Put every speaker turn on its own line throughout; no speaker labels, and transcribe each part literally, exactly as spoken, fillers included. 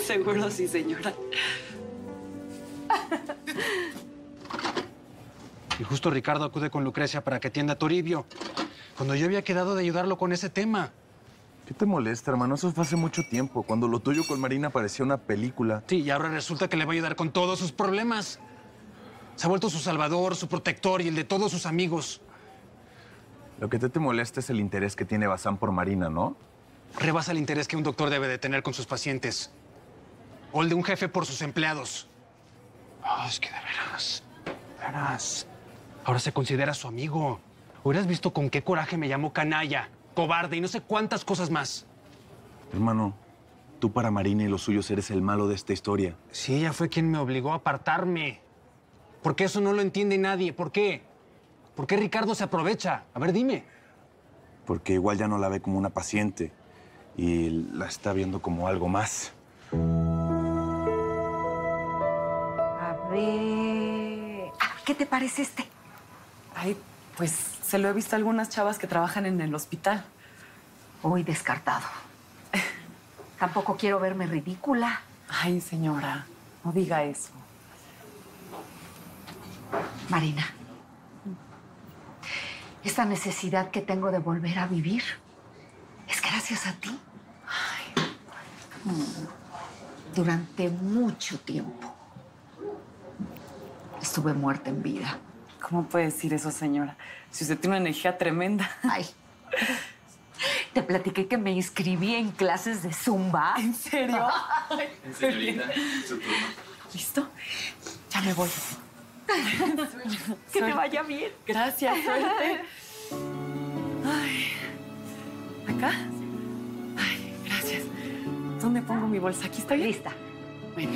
Seguro sí, señora.
Y justo Ricardo acude con Lucrecia para que atienda a Toribio, cuando yo había quedado de ayudarlo con ese tema.
¿Qué te molesta, hermano? Eso fue hace mucho tiempo, cuando lo tuyo con Marina parecía una película.
Sí, y ahora resulta que le va a ayudar con todos sus problemas. Se ha vuelto su salvador, su protector y el de todos sus amigos.
Lo que a ti te molesta es el interés que tiene Bazán por Marina, ¿no?
Rebasa el interés que un doctor debe de tener con sus pacientes. O el de un jefe por sus empleados. Oh, es que de veras, de veras. Ahora se considera su amigo. Hubieras visto con qué coraje me llamó canalla, cobarde y no sé cuántas cosas más.
Hermano, tú para Marina y los suyos eres el malo de esta historia.
Sí, ella fue quien me obligó a apartarme. ¿Por qué eso no lo entiende nadie? ¿Por qué? ¿Por qué Ricardo se aprovecha? A ver, dime.
Porque igual ya no la ve como una paciente y la está viendo como algo más.
A ver... Ah, ¿qué te parece este?
Ay, pues se lo he visto a algunas chavas que trabajan en el hospital.
Hoy descartado. Tampoco quiero verme ridícula.
Ay, señora, no diga eso.
Marina, esta necesidad que tengo de volver a vivir es gracias a ti. Ay. Durante mucho tiempo estuve muerta en vida.
¿Cómo puede decir eso, señora? Si usted tiene una energía tremenda.
Ay. Te platiqué que me inscribí en clases de Zumba.
¿En serio? Ay,
señorita, su turno.
¿Listo? Ya me voy.
Que te vaya bien.
Gracias, suerte. Ay. ¿Acá? Ay, gracias. ¿Dónde pongo mi bolsa? ¿Aquí está bien?
Lista.
Bueno.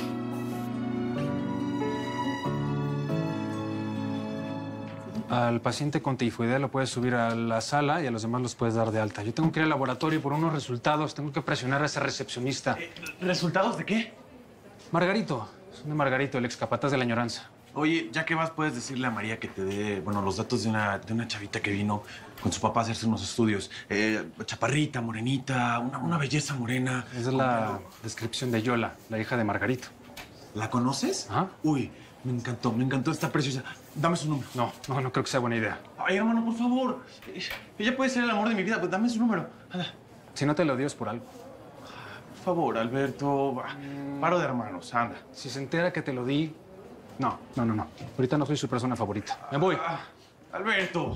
Al paciente con tifoidea lo puedes subir a la sala y a los demás los puedes dar de alta. Yo tengo que ir al laboratorio por unos resultados. Tengo que presionar a esa recepcionista.
Eh, ¿Resultados de qué?
Margarito. Son de Margarito, el ex capataz de la añoranza.
Oye, ya que vas, puedes decirle a María que te dé, bueno, los datos de una, de una chavita que vino con su papá a hacerse unos estudios. Eh, chaparrita, morenita, una, una belleza morena.
Esa es la descripción de Yola, la hija de Margarito.
¿La conoces?
Ajá.
Uy, me encantó, me encantó, está preciosa. Dame su número.
No, no, no creo que sea buena idea.
Ay, hermano, por favor. Ella puede ser el amor de mi vida, pues dame su número. Anda.
Si no te lo dio es por algo.
Por favor, Alberto. Va. Paro de hermanos, anda.
Si se entera que te lo di... No, no, no, no. Ahorita no soy su persona favorita. Me voy.
Ah, Alberto.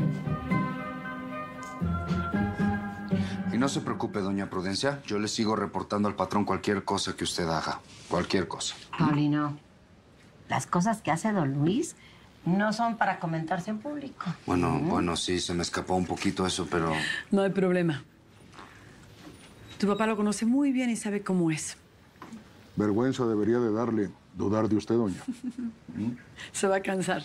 Y no se preocupe, doña Prudencia. Yo le sigo reportando al patrón cualquier cosa que usted haga. Cualquier cosa.
Paulino, las cosas que hace don Luis no son para comentarse en público.
Bueno, ¿Mm? bueno, sí, se me escapó un poquito eso, pero...
No hay problema. Tu papá lo conoce muy bien y sabe cómo es.
Vergüenza debería de darle dudar de usted, doña.
Se va a cansar.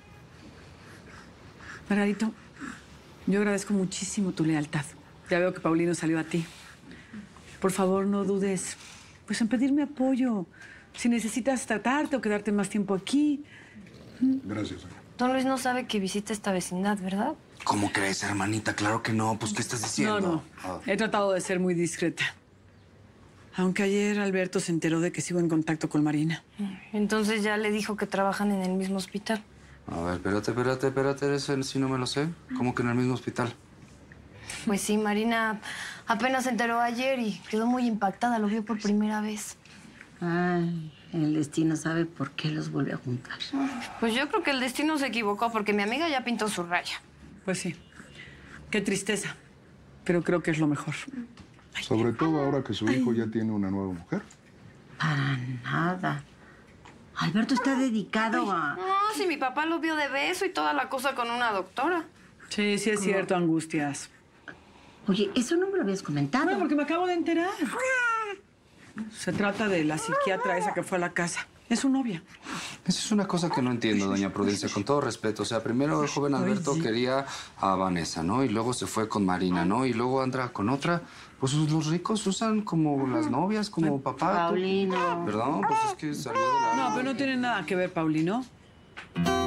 Margarito, yo agradezco muchísimo tu lealtad. Ya veo que Paulino salió a ti. Por favor, no dudes pues en pedirme apoyo. Si necesitas tratarte o quedarte más tiempo aquí.
Gracias, doña.
Don Luis no sabe que visita esta vecindad, ¿verdad?
¿Cómo crees, hermanita? Claro que no. Pues, ¿qué estás diciendo?
No, no.
Ah.
He tratado de ser muy discreta. Aunque ayer Alberto se enteró de que sigo en contacto con Marina.
Entonces ya le dijo que trabajan en el mismo hospital.
A ver, espérate, espérate, espérate. Ese sí no me lo sé. ¿Cómo que en el mismo hospital?
Pues sí, Marina apenas se enteró ayer y quedó muy impactada. Lo vio por primera vez.
Ay, el destino sabe por qué los vuelve a juntar.
Pues yo creo que el destino se equivocó porque mi amiga ya pintó su raya.
Pues sí. Qué tristeza. Pero creo que es lo mejor.
Sobre todo ahora que su hijo ya tiene una nueva mujer.
Para nada. Alberto está dedicado a...
No, si mi papá lo vio de beso y toda la cosa con una doctora.
Sí, sí es cierto, Angustias.
Oye, eso no me lo habías comentado.
Bueno, porque me acabo de enterar. Se trata de la psiquiatra esa que fue a la casa. Es su novia.
Esa es una cosa que no entiendo, doña Prudencia, con todo respeto. O sea, primero el joven Alberto
Ay, sí.
quería a Vanessa, ¿no? Y luego se fue con Marina, ¿no? Y luego anda con otra. Pues los ricos usan como las novias, como papá.
Paulino.
Perdón, pues es que salió de la...
No, pero no tiene nada que ver, Paulino.